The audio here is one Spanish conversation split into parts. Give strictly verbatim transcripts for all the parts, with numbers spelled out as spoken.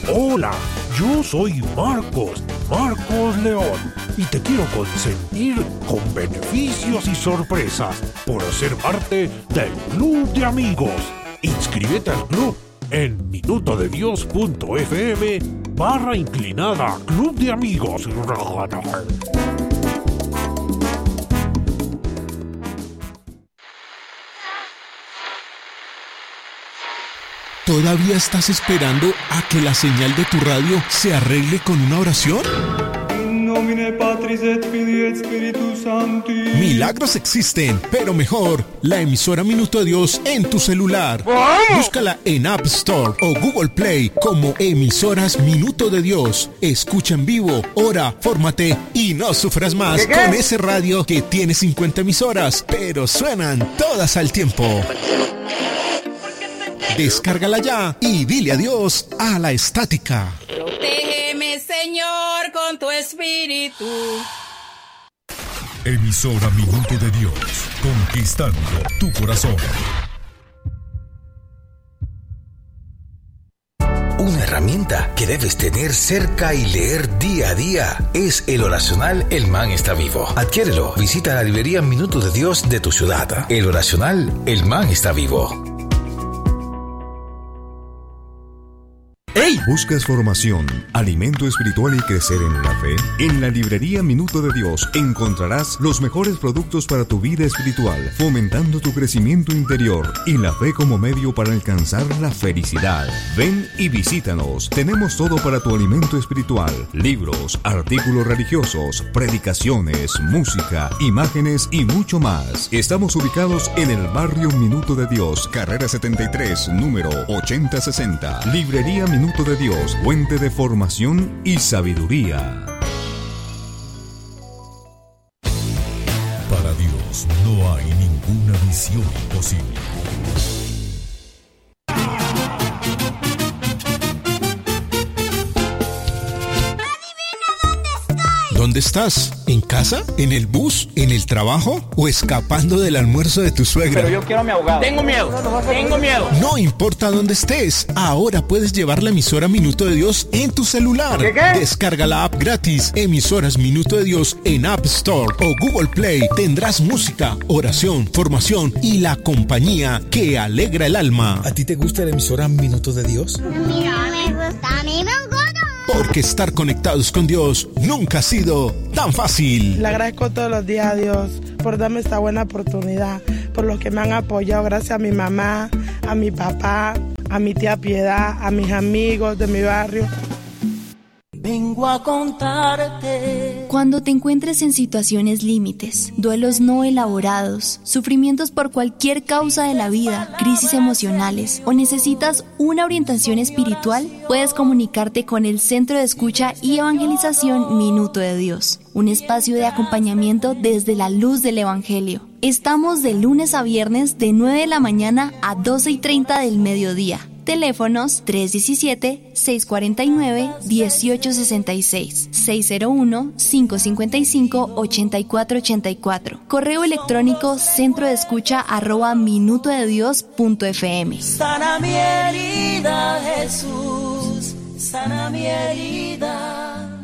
Hola, yo soy Marcos, Marcos León, y te quiero consentir con beneficios y sorpresas por ser parte del Club de Amigos. Inscríbete al club en minutodedios.fm barra inclinada Club de Amigos. ¿Todavía estás esperando a que la señal de tu radio se arregle con una oración? Milagros existen, pero mejor, la emisora Minuto de Dios en tu celular. Búscala en App Store o Google Play como Emisoras Minuto de Dios. Escucha en vivo, ora, fórmate y no sufras más ¿Qué, qué? con ese radio que tiene cincuenta emisoras, pero suenan todas al tiempo. Descárgala ya y dile adiós a la estática. Protégeme, Señor, con tu espíritu. Emisora Minuto de Dios, conquistando tu corazón. Una herramienta que debes tener cerca y leer día a día es el oracional El Man está vivo. Adquiérelo. Visita la librería Minuto de Dios de tu ciudad. El oracional El Man está vivo. ¡Hey! ¿Buscas formación, alimento espiritual y crecer en la fe? En la librería Minuto de Dios encontrarás los mejores productos para tu vida espiritual, fomentando tu crecimiento interior y la fe como medio para alcanzar la felicidad. Ven y visítanos. Tenemos todo para tu alimento espiritual: libros, artículos religiosos, predicaciones, música, imágenes y mucho más. Estamos ubicados en el barrio Minuto de Dios, carrera setenta y tres, número ochenta sesenta. Librería Minuto Minuto de Dios, fuente de formación y sabiduría. Para Dios no hay ninguna misión imposible. ¿Dónde estás? ¿En casa? ¿En el bus? ¿En el trabajo? ¿O escapando del almuerzo de tu suegra? Pero yo quiero a mi abogado. Tengo miedo, tengo miedo. No importa dónde estés, ahora puedes llevar la emisora Minuto de Dios en tu celular. ¿Qué, qué? Descarga la app gratis, Emisoras Minuto de Dios en App Store o Google Play. Tendrás música, oración, formación y la compañía que alegra el alma. ¿A ti te gusta la emisora Minuto de Dios? A mí no me gusta, a mí me gusta. Porque estar conectados con Dios nunca ha sido tan fácil. Le agradezco todos los días a Dios por darme esta buena oportunidad, por los que me han apoyado, gracias a mi mamá, a mi papá, a mi tía Piedad, a mis amigos de mi barrio. Vengo a contarte. Cuando te encuentres en situaciones límites, duelos no elaborados, sufrimientos por cualquier causa de la vida, crisis emocionales o necesitas una orientación espiritual, puedes comunicarte con el Centro de Escucha y Evangelización Minuto de Dios, un espacio de acompañamiento desde la luz del Evangelio. Estamos de lunes a viernes de nueve de la mañana a doce y treinta del mediodía. Teléfonos tres uno siete, seis cuatro nueve, uno ocho seis seis, seis cero uno, cinco cinco cinco, ocho cuatro ocho cuatro. Correo electrónico centro de escucha arroba minuto de dios punto f m. Sana mi herida, Jesús, sana mi herida.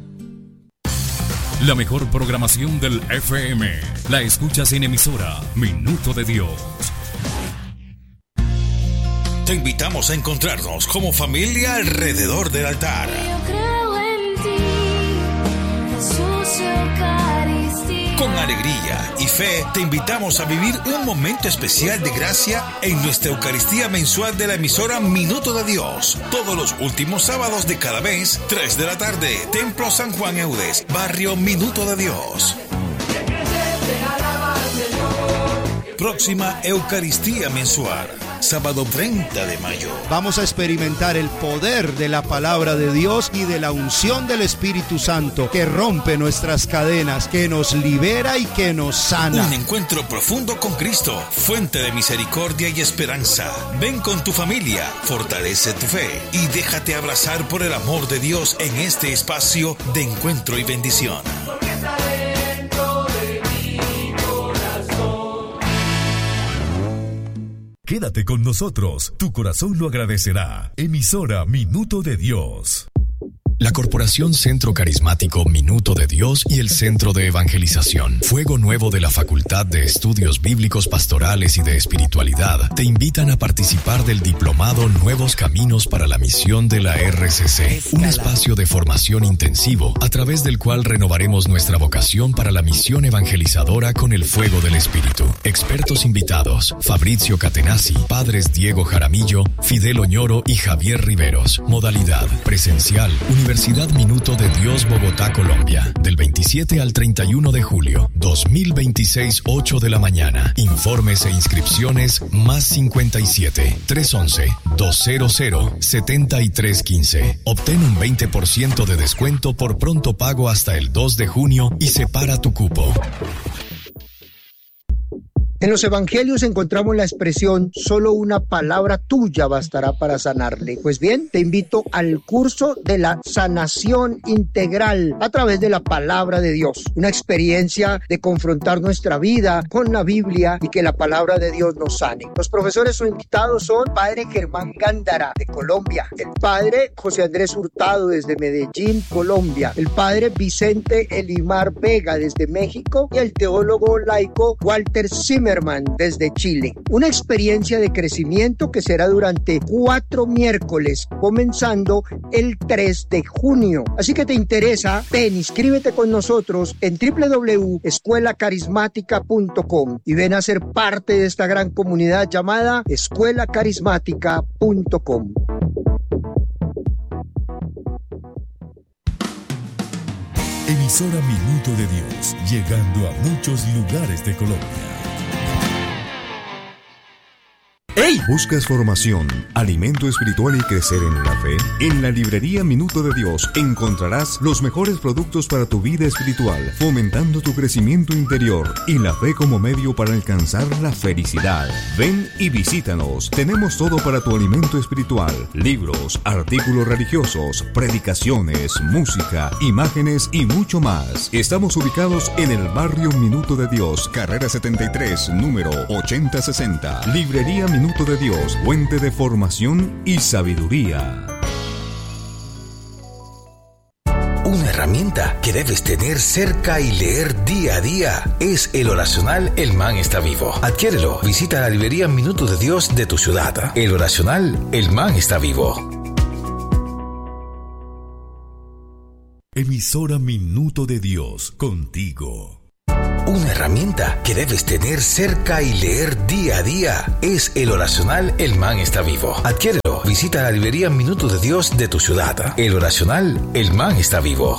La mejor programación del F M la escuchas en emisora Minuto de Dios. Te invitamos a encontrarnos como familia alrededor del altar. Yo creo en ti, Jesús Eucaristía. Con alegría y fe te invitamos a vivir un momento especial de gracia en nuestra Eucaristía mensual de la emisora Minuto de Dios. Todos los últimos sábados de cada mes, tres de la tarde, Templo San Juan Eudes, barrio Minuto de Dios. Próxima Eucaristía mensual, sábado treinta de mayo. Vamos a experimentar el poder de la palabra de Dios y de la unción del Espíritu Santo que rompe nuestras cadenas, que nos libera y que nos sana. Un encuentro profundo con Cristo, fuente de misericordia y esperanza. Ven con tu familia, fortalece tu fe y déjate abrazar por el amor de Dios en este espacio de encuentro y bendición. Quédate con nosotros, tu corazón lo agradecerá. Emisora Minuto de Dios. La Corporación Centro Carismático Minuto de Dios y el Centro de Evangelización Fuego Nuevo de la Facultad de Estudios Bíblicos Pastorales y de Espiritualidad te invitan a participar del diplomado Nuevos Caminos para la Misión de la R C C, un espacio de formación intensivo a través del cual renovaremos nuestra vocación para la misión evangelizadora con el fuego del Espíritu. Expertos invitados: Fabrizio Catenazzi, padres Diego Jaramillo, Fidel Oñoro y Javier Riveros. Modalidad presencial, Universidad Minuto de Dios, Bogotá, Colombia, del veintisiete al treinta y uno de julio, dos mil veintiséis, ocho de la mañana. Informes e inscripciones más cincuenta y siete, trescientos once, doscientos, setenta y tres quince. Obtén un veinte por ciento de descuento por pronto pago hasta el dos de junio y separa tu cupo. En los evangelios encontramos la expresión solo una palabra tuya bastará para sanarle. Pues bien, te invito al curso de la sanación integral a través de la palabra de Dios. Una experiencia de confrontar nuestra vida con la Biblia y que la palabra de Dios nos sane. Los profesores o invitados son Padre Germán Gándara de Colombia, el Padre José Andrés Hurtado desde Medellín, Colombia, el Padre Vicente Elimar Vega desde México y el teólogo laico Walter Zimmerman desde Chile. Una experiencia de crecimiento que será durante cuatro miércoles, comenzando el tres de junio. Así que te interesa, ven, inscríbete con nosotros en doble u doble u doble u punto escuela carismática punto com y ven a ser parte de esta gran comunidad llamada escuela carismática punto com. Emisora Minuto de Dios, llegando a muchos lugares de Colombia. ¡Hey! ¿Buscas formación, alimento espiritual y crecer en la fe? En la librería Minuto de Dios encontrarás los mejores productos para tu vida espiritual, fomentando tu crecimiento interior y la fe como medio para alcanzar la felicidad. Ven y visítanos. Tenemos todo para tu alimento espiritual: libros, artículos religiosos, predicaciones, música, imágenes y mucho más. Estamos ubicados en el barrio Minuto de Dios, carrera setenta y tres, número ochenta sesenta. Librería Minuto de Dios, fuente de formación y sabiduría. Una herramienta que debes tener cerca y leer día a día es el oracional El Man está vivo. Adquiérelo. Visita la librería Minuto de Dios de tu ciudad. El oracional El Man está vivo. Emisora Minuto de Dios, contigo. Una herramienta que debes tener cerca y leer día a día es el oracional El Man está vivo. Adquiérelo. Visita la librería Minuto de Dios de tu ciudad. El oracional El Man está vivo.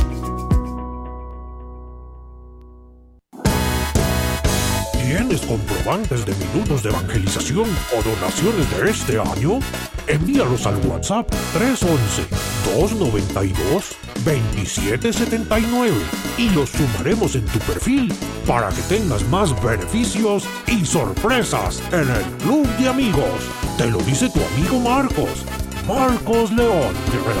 ¿Tienes comprobantes de minutos de evangelización o donaciones de este año? Envíalos al WhatsApp tres once, dos noventa y dos, veintisiete setenta y nueve y los sumaremos en tu perfil para que tengas más beneficios y sorpresas en el Club de Amigos. Te lo dice tu amigo Marcos, Marcos León.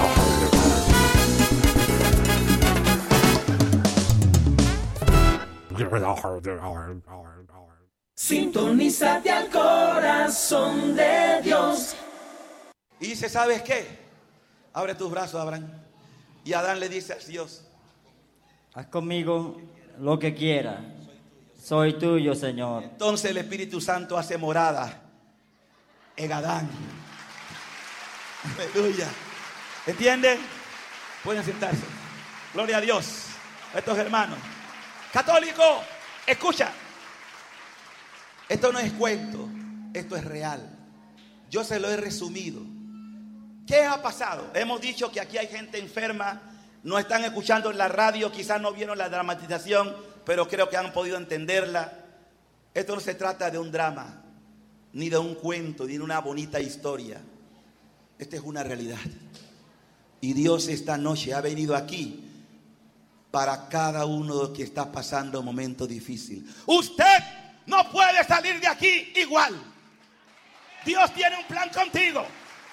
Sintonízate al corazón de Dios. Y dice, ¿sabes qué? Abre tus brazos, Abraham. Y Adán le dice a Dios: haz conmigo lo que quieras. Soy tuyo, Señor. Entonces el Espíritu Santo hace morada en Adán. Aleluya. ¿Entienden? Pueden sentarse. Gloria a Dios. Estos hermanos. Católico, escucha. Esto no es cuento. Esto es real. Yo se lo he resumido. ¿Qué ha pasado? Hemos dicho que aquí hay gente enferma, no están escuchando en la radio, quizás no vieron la dramatización, pero creo que han podido entenderla. Esto no se trata de un drama, ni de un cuento, ni de una bonita historia. Esta es una realidad. Y Dios esta noche ha venido aquí para cada uno que está pasando un momento difícil. Usted no puede salir de aquí igual. Dios tiene un plan contigo.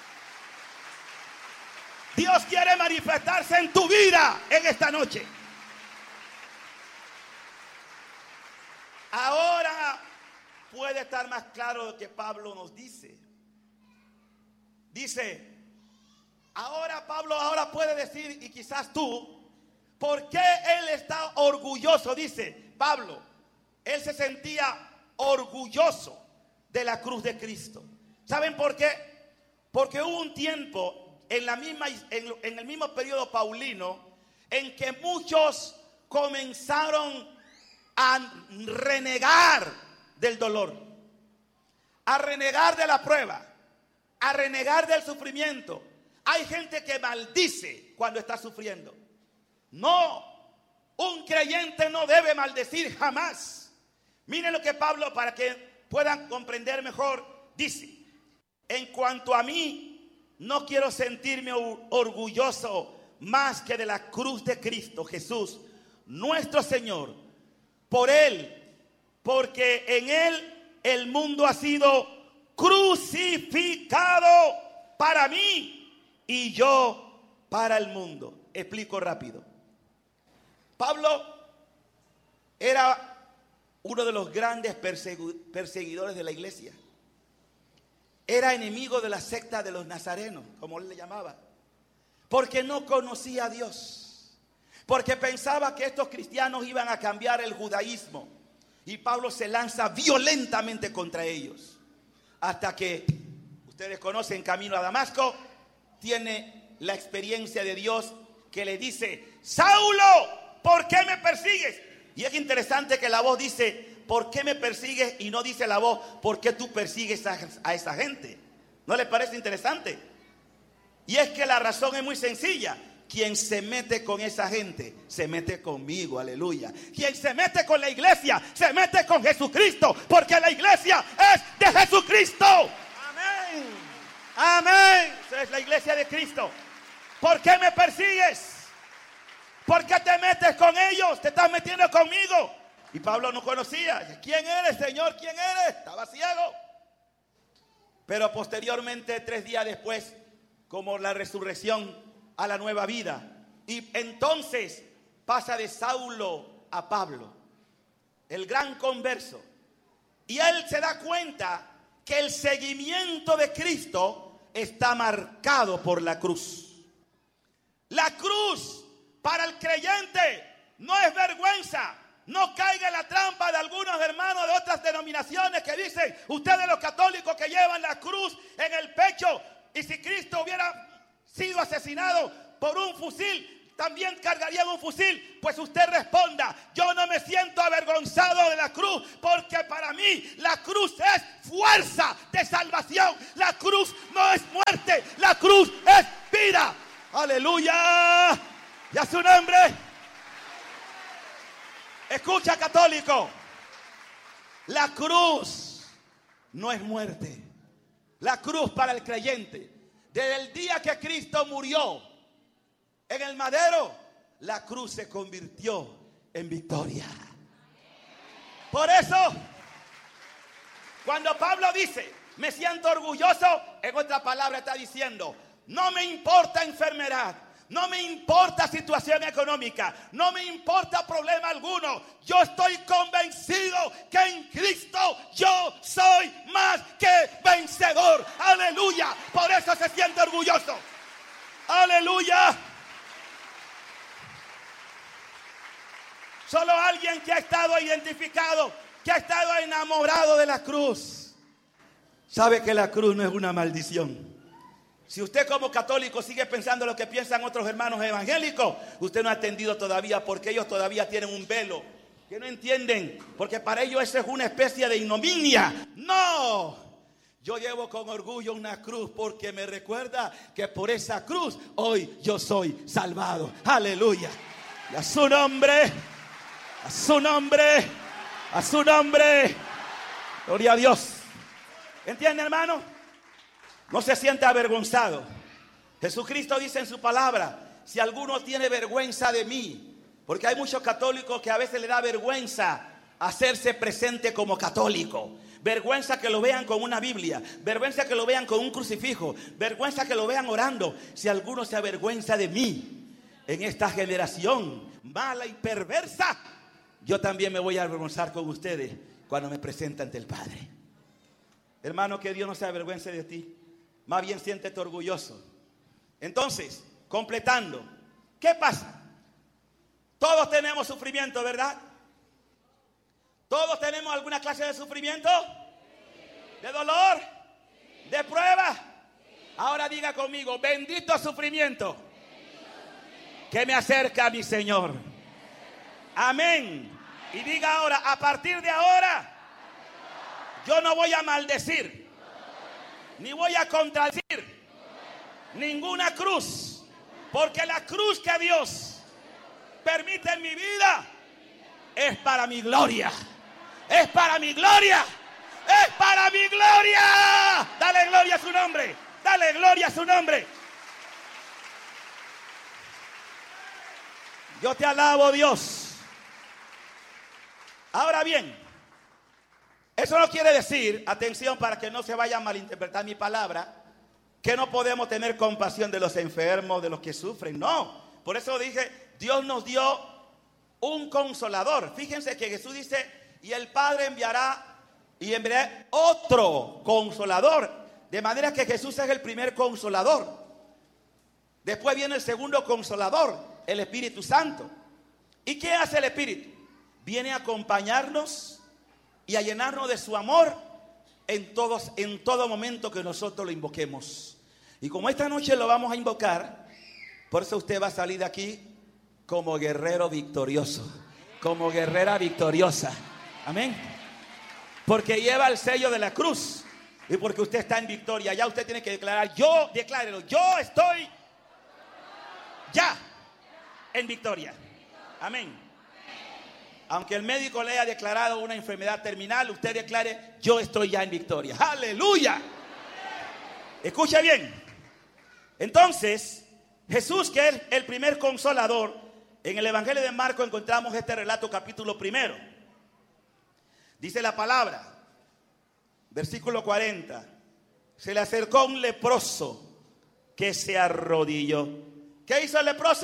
Dios quiere manifestarse en tu vida en esta noche. Ahora puede puede estar más claro lo que Pablo nos dice. Dice, ahora Pablo ahora puede decir, y quizás tú, ¿por qué él está orgulloso? Dice Pablo, él se sentía orgulloso de la cruz de Cristo. ¿Saben por qué? Porque hubo un tiempo en, la misma, en, en el mismo periodo paulino en que muchos comenzaron a renegar del dolor, a renegar de la prueba, a renegar del sufrimiento. Hay gente que maldice cuando está sufriendo. No, un creyente no debe maldecir jamás. Miren lo que Pablo, para que puedan comprender mejor, dice: en cuanto a mí, no quiero sentirme orgulloso más que de la cruz de Cristo Jesús, nuestro Señor. Por Él, porque en Él el mundo ha sido crucificado para mí y yo para el mundo. Explico rápido. Pablo era uno de los grandes perseguidores de la iglesia. Era enemigo de la secta de los nazarenos, como él le llamaba, porque no conocía a Dios, porque pensaba que estos cristianos iban a cambiar el judaísmo, y Pablo se lanza violentamente contra ellos, hasta que, ustedes conocen, camino a Damasco, tiene la experiencia de Dios que le dice: Saulo, ¿por qué me persigues? Y es interesante que la voz dice: ¿por qué me persigues? Y no dice la voz: ¿por qué tú persigues a, a esa gente? ¿No les parece interesante? Y es que la razón es muy sencilla. Quien se mete con esa gente, se mete conmigo, aleluya. Quien se mete con la iglesia, se mete con Jesucristo, porque la iglesia es de Jesucristo. Amén. Amén. Esa es la iglesia de Cristo. ¿Por qué me persigues? ¿Por qué te metes con ellos? Te estás metiendo conmigo. Y Pablo no conocía. ¿Quién eres, Señor? ¿Quién eres? Estaba ciego. Pero posteriormente, tres días después, como la resurrección a la nueva vida. Y entonces pasa de Saulo a Pablo, el gran converso. Y él se da cuenta que el seguimiento de Cristo está marcado por la cruz. La cruz para el creyente no es vergüenza. No caiga en la trampa de algunos hermanos de otras denominaciones que dicen: ustedes los católicos que llevan la cruz en el pecho, y si Cristo hubiera sido asesinado por un fusil, también cargarían un fusil. Pues usted responda: yo no me siento avergonzado de la cruz, porque para mí la cruz es fuerza de salvación. La cruz no es muerte, la cruz es vida. Aleluya. Y a su nombre. Escucha, católico, la cruz no es muerte. La cruz para el creyente, desde el día que Cristo murió en el madero, la cruz se convirtió en victoria. Por eso, cuando Pablo dice: me siento orgulloso, en otra palabra está diciendo: no me importa enfermedad, no me importa situación económica, no me importa problema alguno. Yo estoy convencido que en Cristo yo soy más que vencedor. Aleluya. Por eso se siente orgulloso. Aleluya. Solo alguien que ha estado identificado, que ha estado enamorado de la cruz, sabe que la cruz no es una maldición. Si usted como católico sigue pensando lo que piensan otros hermanos evangélicos, usted no ha entendido todavía, porque ellos todavía tienen un velo que no entienden, porque para ellos eso es una especie de ignominia. No, yo llevo con orgullo una cruz, porque me recuerda que por esa cruz hoy yo soy salvado. Aleluya. Y a su nombre, a su nombre, a su nombre, gloria a Dios. ¿Entiende, hermano? No se siente avergonzado. Jesucristo dice en su palabra: si alguno tiene vergüenza de mí, porque hay muchos católicos que a veces le da vergüenza hacerse presente como católico, vergüenza que lo vean con una Biblia, vergüenza que lo vean con un crucifijo, vergüenza que lo vean orando. Si alguno se avergüenza de mí en esta generación mala y perversa, yo también me voy a avergonzar con ustedes cuando me presente ante el Padre. Hermano, que Dios no se avergüence de ti. Más bien siéntete orgulloso. Entonces, completando, ¿qué pasa? Todos tenemos sufrimiento, ¿verdad? ¿Todos tenemos alguna clase de sufrimiento? ¿De dolor? ¿De prueba? Ahora diga conmigo, bendito sufrimiento que me acerca a mi Señor. Amén. Y diga ahora, a partir de ahora, yo no voy a maldecir, ni voy a contradecir ninguna cruz, porque la cruz que Dios permite en mi vida es para mi gloria, es para mi gloria, es para mi gloria. Dale gloria a su nombre, dale gloria a su nombre. Yo te alabo, Dios. Ahora bien, eso no quiere decir, atención para que no se vaya a malinterpretar mi palabra, que no podemos tener compasión de los enfermos, de los que sufren. No, por eso dije, Dios nos dio un consolador. Fíjense que Jesús dice, y el Padre enviará y enviará otro consolador. De manera que Jesús es el primer consolador. Después viene el segundo consolador, el Espíritu Santo. ¿Y qué hace el Espíritu? Viene a acompañarnos y a llenarnos de su amor en, todos, en todo momento que nosotros lo invoquemos. Y como esta noche lo vamos a invocar, por eso usted va a salir de aquí como guerrero victorioso, como guerrera victoriosa. Amén. Porque lleva el sello de la cruz y porque usted está en victoria. Ya usted tiene que declarar, yo, declárelo, yo estoy ya en victoria. Amén. Aunque el médico le haya declarado una enfermedad terminal, usted declare, yo estoy ya en victoria. ¡Aleluya! Escuche bien. Entonces, Jesús, que es el primer consolador, en el Evangelio de Marcos encontramos este relato, capítulo primero. Dice la palabra, versículo cuarenta. Se le acercó un leproso que se arrodilló. ¿Qué hizo el leproso?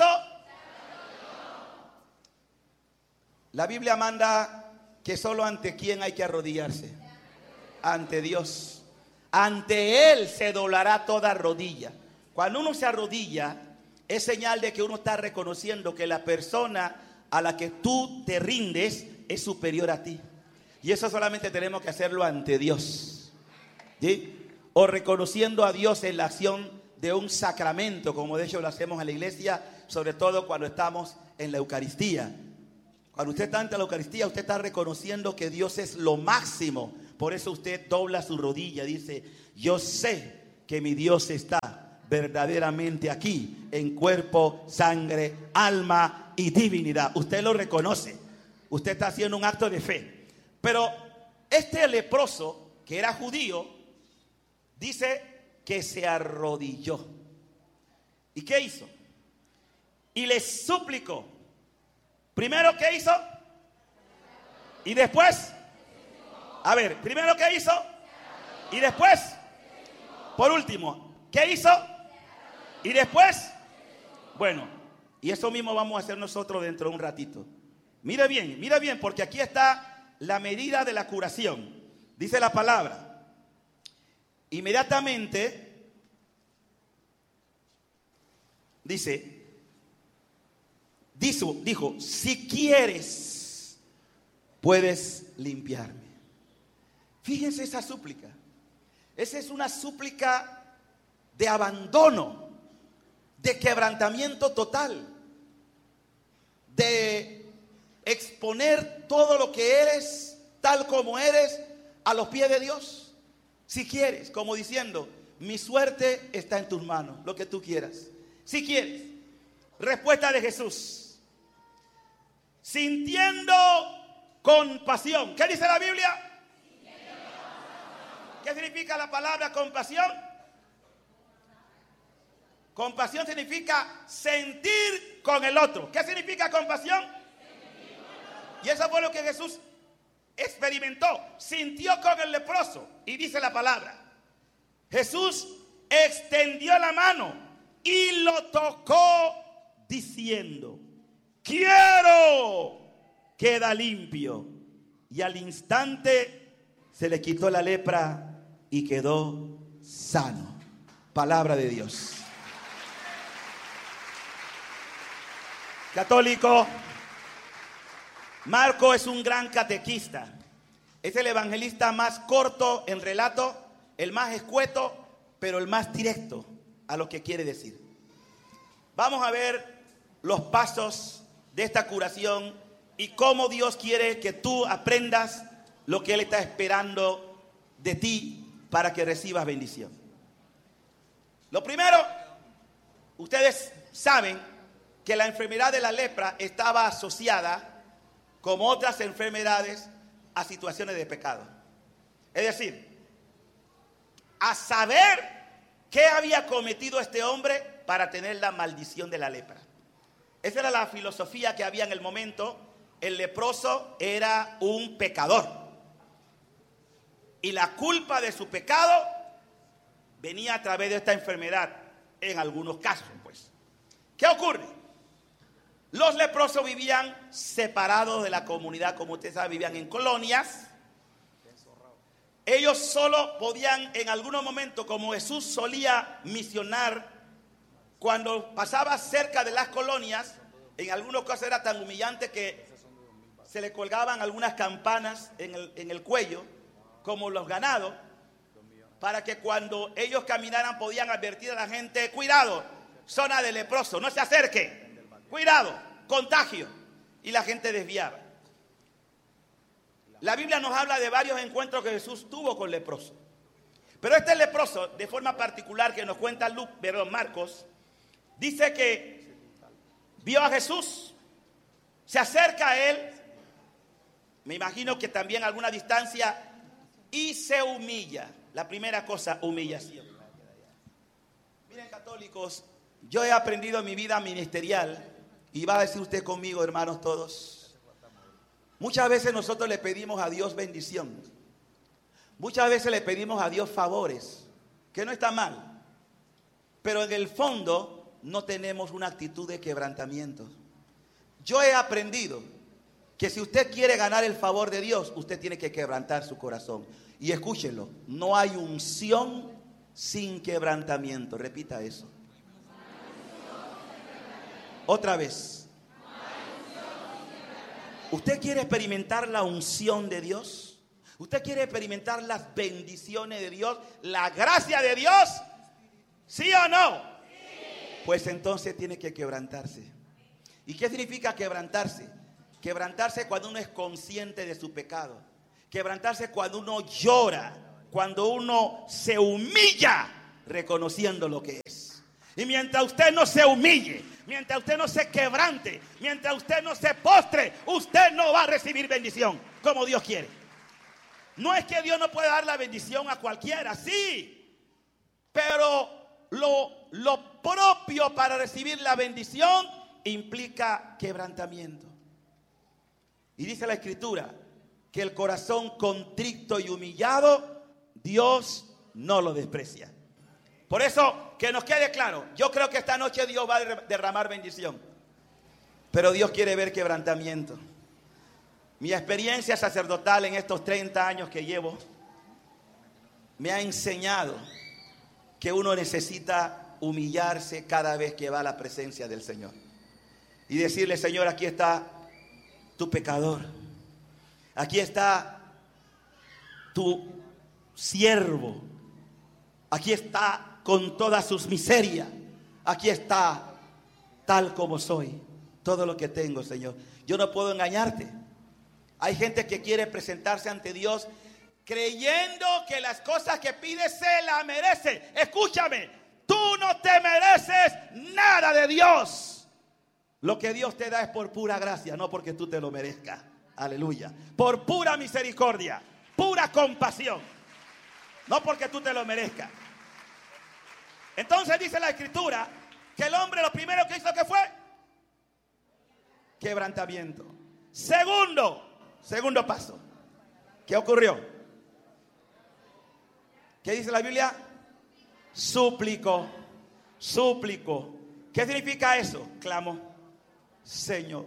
La Biblia manda que solo ante quién hay que arrodillarse. Ante Dios. Ante Él se doblará toda rodilla. Cuando uno se arrodilla, es señal de que uno está reconociendo que la persona a la que tú te rindes es superior a ti. Y eso solamente tenemos que hacerlo ante Dios. ¿Sí? O reconociendo a Dios en la acción de un sacramento, como de hecho lo hacemos en la iglesia, sobre todo cuando estamos en la Eucaristía. Cuando usted está ante la Eucaristía, usted está reconociendo que Dios es lo máximo. Por eso usted dobla su rodilla, dice, yo sé que mi Dios está verdaderamente aquí, en cuerpo, sangre, alma y divinidad. Usted lo reconoce. Usted está haciendo un acto de fe. Pero este leproso, que era judío, dice que se arrodilló. ¿Y qué hizo? Y le suplicó. Primero, ¿qué hizo? Y después, a ver, primero, ¿qué hizo? Y después, por último, ¿qué hizo? Y después, bueno, y eso mismo vamos a hacer nosotros dentro de un ratito. Mire bien, mire bien, porque aquí está la medida de la curación. Dice la palabra, inmediatamente, dice, Dijo, dijo, si quieres, puedes limpiarme. Fíjense esa súplica. Esa es una súplica de abandono, de quebrantamiento total, de exponer todo lo que eres, tal como eres, a los pies de Dios. Si quieres, como diciendo, mi suerte está en tus manos, lo que tú quieras. Si quieres. Respuesta de Jesús. Sintiendo compasión. ¿Qué dice la Biblia? ¿Qué significa la palabra compasión? Compasión significa sentir con el otro. ¿Qué significa compasión? Y eso fue lo que Jesús experimentó. Sintió con el leproso. Y dice la palabra, Jesús extendió la mano y lo tocó diciendo, quiero, queda limpio. Y al instante se le quitó la lepra y quedó sano. Palabra de Dios. Católico, Marco es un gran catequista. Es el evangelista más corto en relato, el más escueto, pero el más directo a lo que quiere decir. Vamos a ver los pasos de esta curación y cómo Dios quiere que tú aprendas lo que Él está esperando de ti para que recibas bendición. Lo primero, ustedes saben que la enfermedad de la lepra estaba asociada, como otras enfermedades, a situaciones de pecado. Es decir, a saber qué había cometido este hombre para tener la maldición de la lepra. Esa era la filosofía que había en el momento. El leproso era un pecador. Y la culpa de su pecado venía a través de esta enfermedad, en algunos casos, pues. ¿Qué ocurre? Los leprosos vivían separados de la comunidad, como usted sabe, vivían en colonias. Ellos solo podían, en algunos momentos, como Jesús solía misionar, cuando pasaba cerca de las colonias, en algunos casos era tan humillante que se le colgaban algunas campanas en el, en el cuello, como los ganados, para que cuando ellos caminaran podían advertir a la gente: cuidado, zona de leproso, no se acerque. Cuidado, contagio. Y la gente desviaba. La Biblia nos habla de varios encuentros que Jesús tuvo con leprosos. Pero este leproso, de forma particular, que nos cuenta Luke, perdón, Marcos, dice que vio a Jesús, se acerca a él, me imagino que también a alguna distancia, y se humilla. La primera cosa, humillación. Miren, católicos, yo he aprendido en mi vida ministerial, y va a decir usted conmigo, hermanos todos, muchas veces nosotros le pedimos a Dios bendición, muchas veces le pedimos a Dios favores, que no está mal, pero en el fondo no tenemos una actitud de quebrantamiento. Yo he aprendido que si usted quiere ganar el favor de Dios, usted tiene que quebrantar su corazón. Y escúchenlo, no hay unción sin quebrantamiento. Repita eso. Otra vez. ¿Usted quiere experimentar la unción de Dios? ¿Usted quiere experimentar las bendiciones de Dios? ¿La gracia de Dios? ¿Sí o no? Sí. Pues entonces tiene que quebrantarse. ¿Y qué significa quebrantarse? Quebrantarse cuando uno es consciente de su pecado. Quebrantarse cuando uno llora, cuando uno se humilla reconociendo lo que es. Y mientras usted no se humille, mientras usted no se quebrante, mientras usted no se postre, usted no va a recibir bendición como Dios quiere. No es que Dios no pueda dar la bendición a cualquiera, sí, pero lo, lo propio para recibir la bendición implica quebrantamiento. Y dice la Escritura que el corazón contrito y humillado, Dios no lo desprecia. Por eso, que nos quede claro, yo creo que esta noche Dios va a derramar bendición, pero Dios quiere ver quebrantamiento. Mi experiencia sacerdotal en estos treinta años que llevo me ha enseñado que uno necesita humillarse cada vez que va a la presencia del Señor y decirle: Señor, aquí está tu pecador, aquí está tu siervo, aquí está con todas sus miserias, aquí está tal como soy, todo lo que tengo, Señor. Yo no puedo engañarte. Hay gente que quiere presentarse ante Dios creyendo que las cosas que pide se las merece. Escúchame, tú no te mereces nada de Dios. Lo que Dios te da es por pura gracia, no porque tú te lo merezcas. Aleluya. Por pura misericordia, pura compasión, no porque tú te lo merezcas. Entonces dice la Escritura que el hombre lo primero que hizo, ¿qué fue? Quebrantamiento. Segundo, segundo paso. ¿Qué ocurrió? ¿Qué dice la Biblia? Súplico, súplico. ¿Qué significa eso? Clamó: Señor,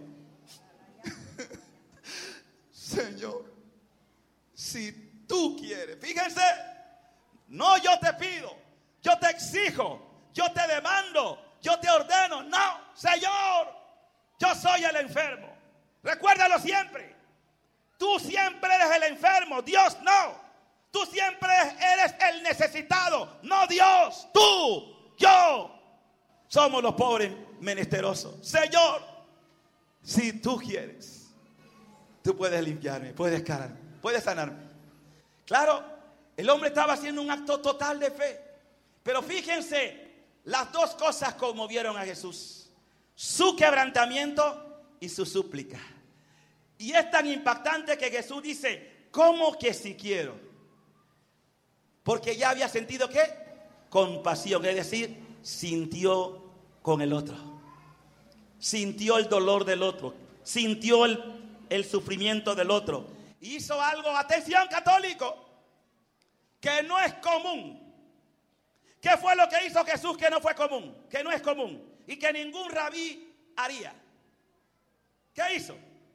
Señor, si tú quieres. Fíjense, No, yo te pido, yo te exijo, yo te demando, yo te ordeno. No, Señor, yo soy el enfermo. Recuérdalo siempre. Tú siempre eres el enfermo, Dios no. Tú siempre eres el necesitado, no Dios. Tú, yo, somos los pobres menesterosos. Señor, si tú quieres, tú puedes limpiarme, puedes sanarme, puedes sanarme. Claro, el hombre estaba haciendo un acto total de fe. Pero fíjense, las dos cosas conmovieron a Jesús: su quebrantamiento y su súplica. Y es tan impactante que Jesús dice, ¿cómo que si quiero? Porque ya había sentido ¿qué? Compasión, es decir, sintió con el otro. Sintió el dolor del otro. Sintió el, el sufrimiento del otro. Hizo algo, atención católico, que no es común. ¿Qué fue lo que hizo Jesús que no fue común? Que no es común y que ningún rabí haría. ¿Qué hizo?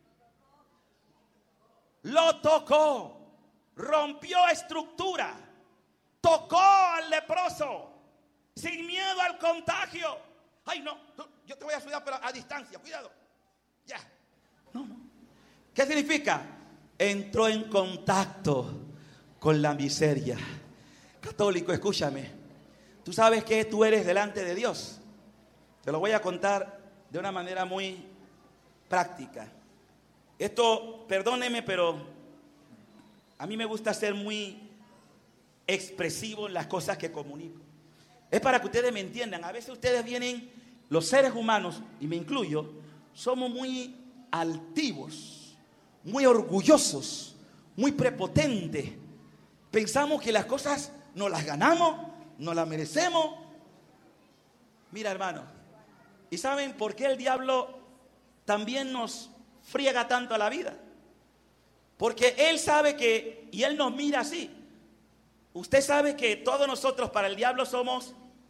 Lo tocó, rompió estructura, tocó al leproso, sin miedo al contagio. Ay, no, yo te voy a ayudar, pero a distancia, cuidado. Ya. No, no. ¿Qué significa? Entró en contacto con la miseria. Católico, escúchame. Tú sabes que tú eres delante de Dios. Te lo voy a contar de una manera muy práctica. Esto, perdóneme, pero a mí me gusta ser muy expresivo en las cosas que comunico. Es para que ustedes me entiendan. A veces ustedes vienen, los seres humanos, y me incluyo, somos muy altivos, muy orgullosos, muy prepotentes. Pensamos que las cosas nos las ganamos, nos las merecemos. Mira, hermano, ¿y saben por qué el diablo también nos friega tanto a la vida? Porque él sabe que, y él nos mira así. Usted sabe que todos nosotros para el diablo somos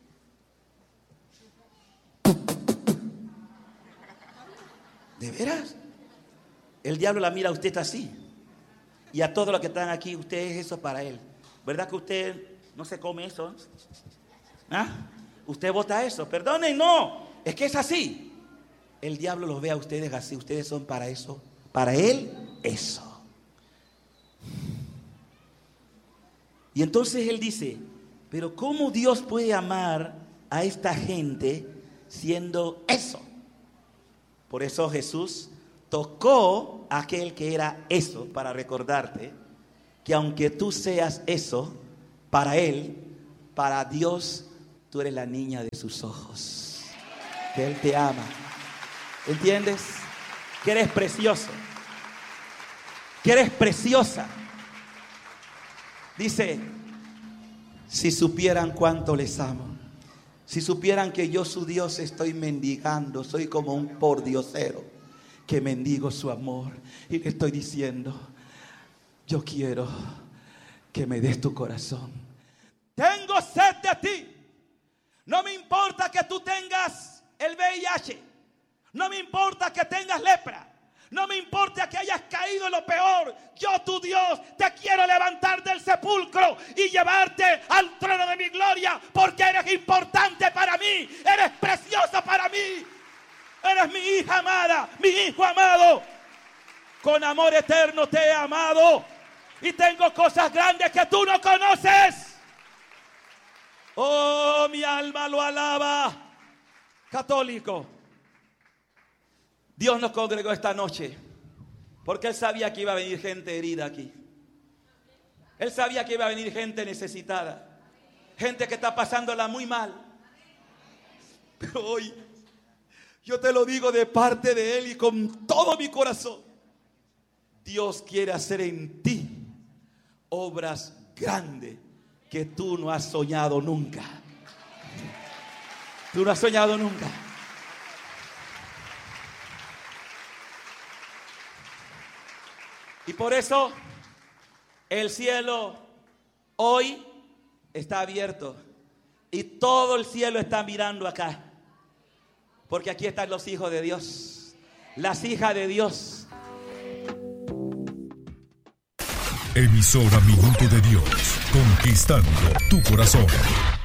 ¿de veras? El diablo la mira a usted así. Y a todos los que están aquí, usted es eso para él. ¿Verdad que usted no se come eso? ¿Ah? Usted vota eso. Perdonen, no. Es que es así. El diablo los ve a ustedes así. Ustedes son para eso. Para él, eso. Y entonces él dice, pero ¿cómo Dios puede amar a esta gente siendo eso? Por eso Jesús tocó a aquel que era eso, para recordarte que aunque tú seas eso, para él, para Dios, tú eres la niña de sus ojos. Que él te ama. ¿Entiendes? Que eres precioso. Que eres preciosa. Dice, si supieran cuánto les amo, si supieran que yo su Dios estoy mendigando, soy como un pordiosero que mendigo su amor y le estoy diciendo, yo quiero que me des tu corazón. Tengo sed de ti. No me importa que tú tengas el V I H. No me importa que tengas lepra. No me importa que hayas caído en lo peor. Yo, tu Dios, te quiero levantar del sepulcro y llevarte al trono de mi gloria, porque eres importante para mí. Eres preciosa para mí. Eres mi hija amada, mi hijo amado. Con amor eterno te he amado y tengo cosas grandes que tú no conoces. Oh, mi alma lo alaba. Católico, Dios nos congregó esta noche porque Él sabía que iba a venir gente herida aquí. Él sabía que iba a venir gente necesitada, gente que está pasándola muy mal. Pero hoy yo te lo digo de parte de Él y con todo mi corazón. Dios quiere hacer en ti obras grandes que tú no has soñado nunca. Tú no has soñado nunca. Y por eso el cielo hoy está abierto y todo el cielo está mirando acá. Porque aquí están los hijos de Dios, las hijas de Dios. Emisora Minuto de Dios, conquistando tu corazón.